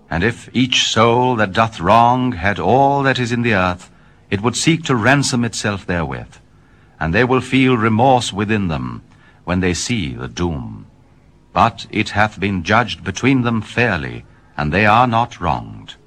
And if each soul that doth wrong had all that is in the earth, it would seek to ransom itself therewith, and they will feel remorse within them when they see the doom. But it hath been judged between them fairly, and they are not wronged.